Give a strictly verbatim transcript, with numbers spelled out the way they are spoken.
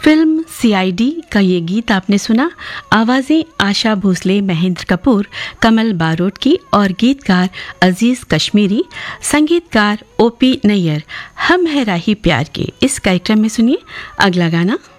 Film CID का ये गीत आपने सुना। आवाज़ें आशा भोसले, महेंद्र कपूर, कमल बारोट की और गीतकार अजीज कश्मीरी, संगीतकार ओपी नैयर। हम है राही प्यार के इस कार्यक्रम में सुनिए अगला गाना।